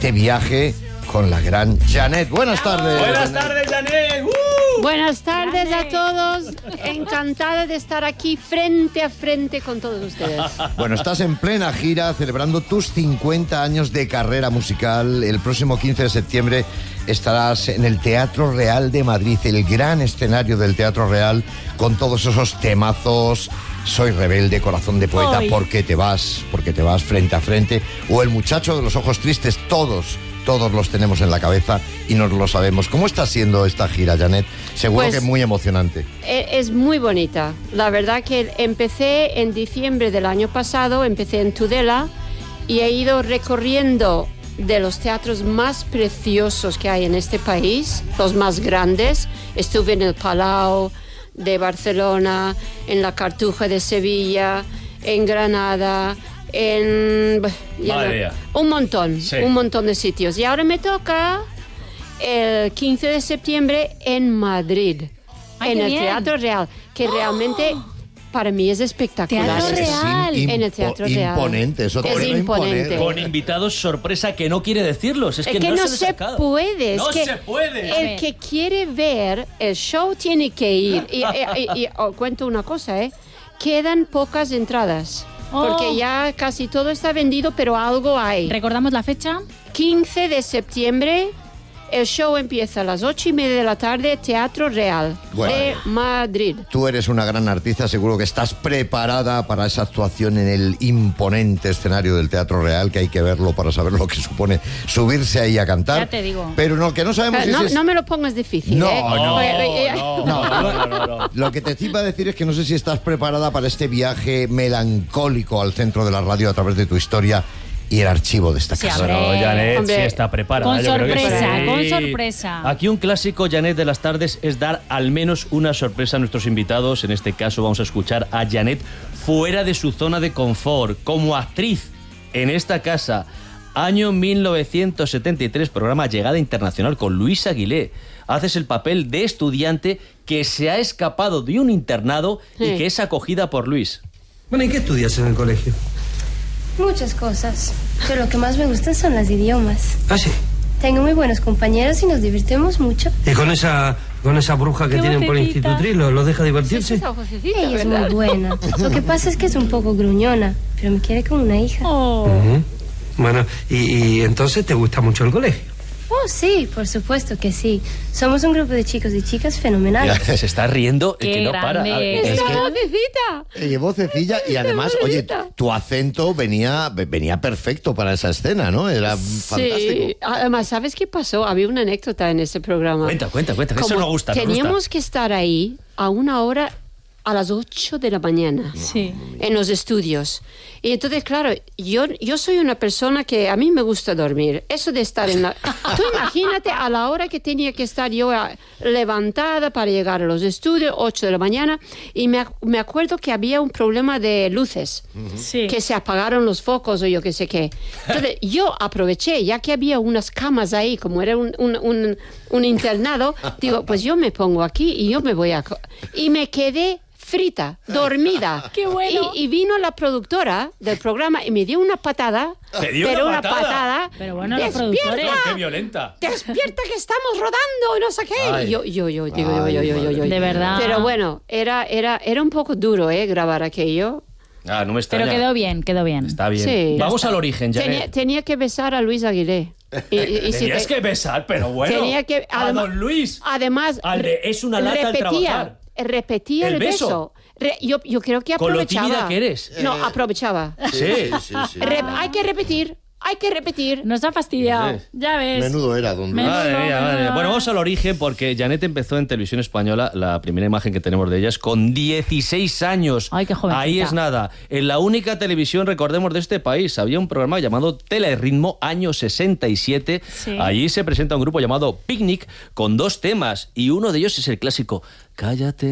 este viaje con la gran Janet. Buenas tardes. Buenas tardes, Janet. Buenas tardes a todos. Encantada de estar aquí frente a frente con todos ustedes. Bueno, estás en plena gira celebrando tus 50 años de carrera musical. El próximo 15 de septiembre estarás en el Teatro Real de Madrid, el gran escenario del Teatro Real, con todos esos temazos. Soy rebelde, corazón de poeta, porque te vas frente a frente. O El muchacho de los ojos tristes, todos los tenemos en la cabeza y nos lo sabemos. ¿Cómo está siendo esta gira, Janet? Seguro que es muy emocionante. Es muy bonita. La verdad que empecé en diciembre del año pasado, empecé en Tudela y he ido recorriendo de los teatros más preciosos que hay en este país, los más grandes. Estuve en el Palau de Barcelona, en la Cartuja de Sevilla, en Granada, un montón de sitios. Y ahora me toca el 15 de septiembre en Madrid, en el Teatro Real, que realmente para mí es espectacular. Teatro Real. En el Teatro Real. Imponente, eso es imponente. Con invitados sorpresa que no quiere decirlos. Es que no se puede. Se puede. El que quiere ver el show tiene que ir. Y os cuento una cosa, quedan pocas entradas. Porque ya casi todo está vendido, pero algo hay. ¿Recordamos la fecha? 15 de septiembre. El show empieza a las 8:30 de la tarde, Teatro Real de Madrid. Tú eres una gran artista, seguro que estás preparada para esa actuación en el imponente escenario del Teatro Real, que hay que verlo para saber lo que supone subirse ahí a cantar. Ya te digo. Pero lo que no sabemos es... No me lo pongas difícil, No. No. Lo que te iba a decir es que no sé si estás preparada para este viaje melancólico al centro de la radio a través de tu historia y el archivo de esta casa. Bueno, Janet sí está preparada. Con sorpresa. Aquí un clásico, Janet, de las tardes es dar al menos una sorpresa a nuestros invitados. En este caso vamos a escuchar a Janet fuera de su zona de confort, como actriz en esta casa. Año 1973, programa Llegada Internacional con Luis Aguilé. Haces el papel de estudiante que se ha escapado de un internado y que es acogida por Luis. Bueno, ¿y qué estudias en el colegio? Muchas cosas, pero lo que más me gustan son los idiomas. ¿Ah, sí? Tengo muy buenos compañeros y nos divertimos mucho. ¿Y con esa bruja que tienen por institutriz lo deja divertirse? Ella es muy buena. Lo que pasa es que es un poco gruñona, pero me quiere como una hija. Bueno, y entonces te gusta mucho el colegio. Oh, sí, por supuesto que sí. Somos un grupo de chicos y chicas fenomenales. Se está riendo y que no para. ¡Es vocecita! Vocecilla y además, oye, tu acento venía perfecto para esa escena, ¿no? Era fantástico. Sí, además, ¿sabes qué pasó? Había una anécdota en ese programa. Cuenta, que eso nos gusta. Teníamos que estar ahí a una hora a las 8 de la mañana en los estudios. Y entonces, claro, yo soy una persona que a mí me gusta dormir. Eso de estar en la... Tú imagínate a la hora que tenía que estar yo levantada para llegar a los estudios, 8 de la mañana, y me acuerdo que había un problema de luces, que se apagaron los focos o yo qué sé qué. Entonces, yo aproveché, ya que había unas camas ahí, como era un internado, digo, pues yo me pongo aquí y yo me voy a... Y me quedé frita, dormida. ¡Qué bueno! Y vino la productora del programa y me dio una patada. ¿Te dio una patada? Pero bueno, la productora... ¡Qué violenta! ¡Despierta que estamos rodando! Y no sé qué. Ay. Y yo. De verdad. Pero bueno, era un poco duro, grabar aquello. No me extraña. Pero quedó bien. Está bien. Sí. Vamos al origen, Janet. Tenía que besar a Luis Aguilé. Tenías que besar, pero bueno. Tenía que... a don Luis. Además... es una lata al trabajar. Repetía el beso. Yo creo que aprovechaba. Con lo tímida que eres. No, aprovechaba. Sí. Hay que repetir. Nos ha fastidiado. Ya ves. Menudo era, don Luis. Madre mía. Bueno, vamos al origen porque Janet empezó en Televisión Española. La primera imagen que tenemos de ella es con 16 años. Ay, qué jovencita. Ahí es nada. En la única televisión, recordemos, de este país había un programa llamado Teleritmo, año 67. Sí. Allí se presenta un grupo llamado Picnic con 2 temas y uno de ellos es el clásico Cállate.